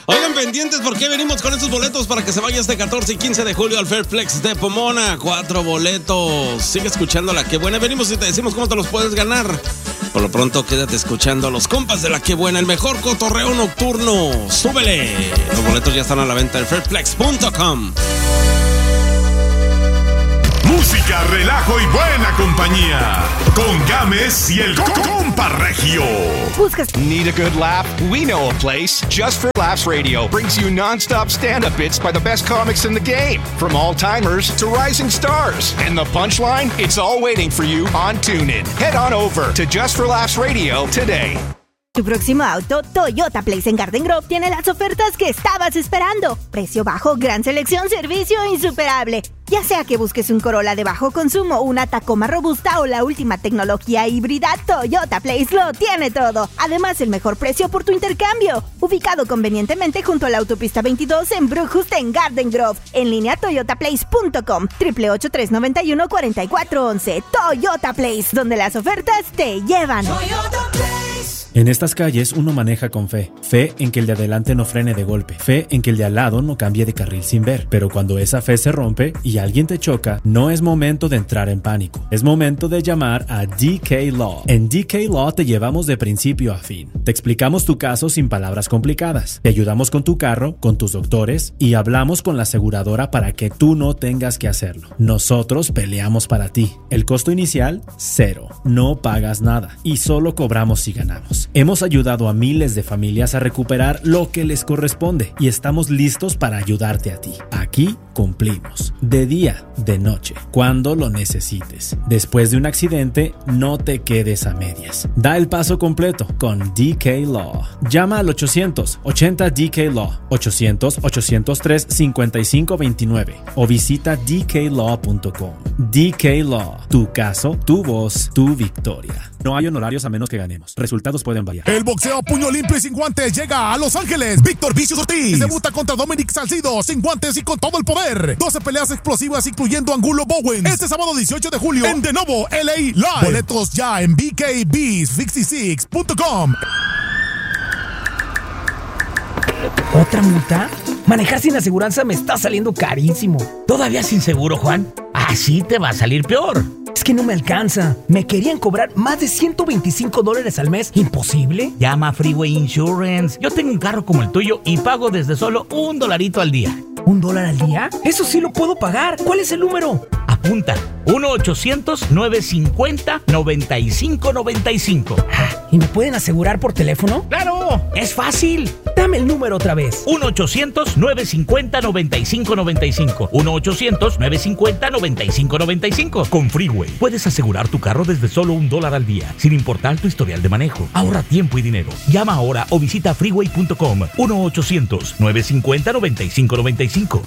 Oigan, pendientes porque venimos con estos boletos para que se vaya este 14 y 15 de julio al Fairplex de Pomona. 4 boletos. Sigue escuchando La Que Buena. Venimos y te decimos cómo te los puedes ganar. Por lo pronto, quédate escuchando a los compas de La Que Buena, el mejor cotorreo nocturno. ¡Súbele! Los boletos ya están a la venta en fairplex.com. Música, relajo y buena compañía. Con Gámez y el Compa Regio. Need a good laugh? We know a place. Just for Laughs Radio brings you non-stop stand-up bits by the best comics in the game. From all-timers to rising stars. And the punchline? It's all waiting for you on TuneIn. Head on over to Just for Laughs Radio today. Tu próximo auto, Toyota Place en Garden Grove, tiene las ofertas que estabas esperando. Precio bajo, gran selección, servicio insuperable. Ya sea que busques un Corolla de bajo consumo, una Tacoma robusta o la última tecnología híbrida, Toyota Place lo tiene todo. Además, el mejor precio por tu intercambio. Ubicado convenientemente junto a la autopista 22 en Bruchust en Garden Grove. En línea toyotaplace.com, 888-391-4411. Toyota Place, donde las ofertas te llevan. Toyota Place. En estas calles uno maneja con fe. Fe en que el de adelante no frene de golpe. Fe en que el de al lado no cambie de carril sin ver. Pero cuando esa fe se rompe y alguien te choca, no es momento de entrar en pánico. Es momento de llamar a DK Law. En DK Law te llevamos de principio a fin. Te explicamos tu caso sin palabras complicadas. Te ayudamos con tu carro, con tus doctores y hablamos con la aseguradora para que tú no tengas que hacerlo. Nosotros peleamos para ti. El costo inicial, 0. No pagas nada y solo cobramos si ganamos. Hemos ayudado a miles de familias a recuperar lo que les corresponde y estamos listos para ayudarte a ti. Aquí cumplimos. De día, de noche, cuando lo necesites. Después de un accidente, no te quedes a medias. Da el paso completo con DK Law. Llama al 800-80 DK Law, 800-803-5529 o visita dklaw.com. DK Law. Tu caso, tu voz, tu victoria. No hay honorarios a menos que ganemos. Resultados pueden variar. El boxeo a puño limpio y sin guantes llega a Los Ángeles. Víctor Vicious Ortiz debuta contra Dominic Salcido sin guantes y con todo el poder. 12 peleas explosivas incluyendo Angulo Bowen. Este sábado 18 de julio en De Novo, LA Live. Boletos ya en bkb66.com. ¿Otra multa? Manejar sin aseguranza me está saliendo carísimo. ¿Todavía sin seguro, Juan? Así te va a salir peor. Es que no me alcanza. Me querían cobrar más de $125 al mes. ¿Imposible? Llama a Freeway Insurance. Yo tengo un carro como el tuyo y pago desde solo $1 al día. ¿$1 al día? Eso sí lo puedo pagar. ¿Cuál es el número? Apunta. 1-800-950-9595. ¿Y me pueden asegurar por teléfono? ¡Claro! ¡Es fácil! Dame el número otra vez. 1-800-950-9595. 1-800-950-9595. Con Freeway puedes asegurar tu carro desde solo $1 al día, sin importar tu historial de manejo. Ahorra tiempo y dinero. Llama ahora o visita freeway.com. 1-800-950-9595.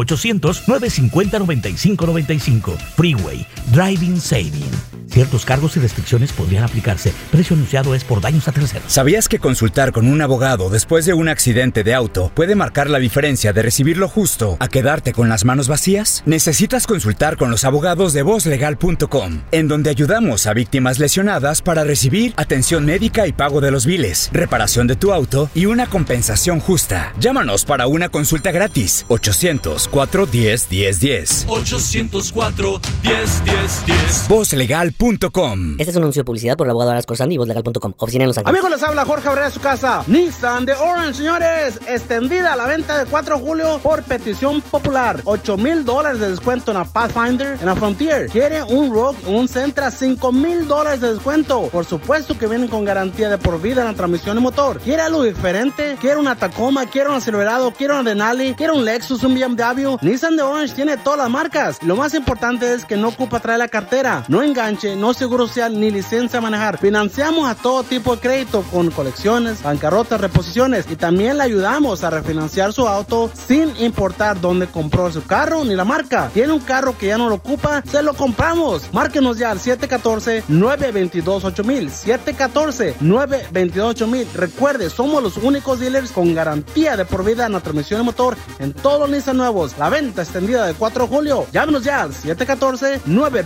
1-800-950-9595. Freeway. Driving Saving. Ciertos cargos y restricciones podrían aplicarse. Precio anunciado es por daños a terceros. ¿Sabías que consultar con un abogado después de un accidente de auto puede marcar la diferencia de recibir lo justo a quedarte con las manos vacías? Necesitas consultar con los abogados de vozlegal.com, en donde ayudamos a víctimas lesionadas para recibir atención médica y pago de los biles, reparación de tu auto y una compensación justa. Llámanos para una consulta gratis. 800-410-1010. 800-410-1010. Vozlegal.com. Este es un anuncio de publicidad por el abogado Aras Corsandi y vozlegal.com. Oficina en Los Ángeles. Amigos, les habla Jorge Abrera de su casa. Nissan de Orange, señores. Extendida la venta del 4 de julio por petición popular. $8,000 de descuento en la Pathfinder, en la Frontier. Quiere un Rogue, un Sentra, $5,000 de descuento. Por supuesto que vienen con garantía de por vida en la transmisión y motor. Quiere algo diferente. Quiere una Tacoma, quiere un Silverado, quiere una Denali, quiere un Lexus, un BMW. Nissan de Orange tiene todas las marcas. Y lo más importante es que no ocupa traer la cartera. No enganche, no seguro social ni licencia a manejar. Financiamos a todo tipo de crédito con colecciones, bancarrotas, reposiciones y también le ayudamos a refinanciar su auto sin importar dónde compró su carro ni la marca. Tiene un carro que ya no lo ocupa, se lo compramos. Márquenos ya al 714-922-8000. 714-922-8000. Recuerde, somos los únicos dealers con garantía de por vida en la transmisión y motor en todos los Nissan nuevos. La venta extendida del 4 de julio. Llámenos ya al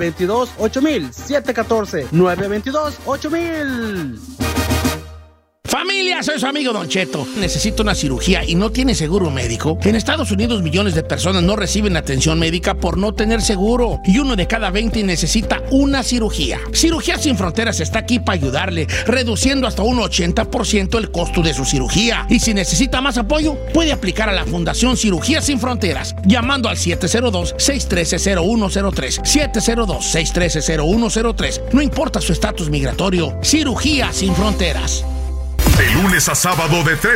714-922-8000. 714-922-8000. Familia, soy su amigo Don Cheto. Necesito una cirugía y no tiene seguro médico. En Estados Unidos millones de personas no reciben atención médica por no tener seguro. Y 1 de cada 20 necesita una cirugía. Cirugías Sin Fronteras está aquí para ayudarle, reduciendo hasta un 80% el costo de su cirugía. Y si necesita más apoyo, puede aplicar a la Fundación Cirugías Sin Fronteras, llamando al 702-613-0103. 702-613-0103. No importa su estatus migratorio. Cirugía Sin Fronteras. De lunes a sábado de 3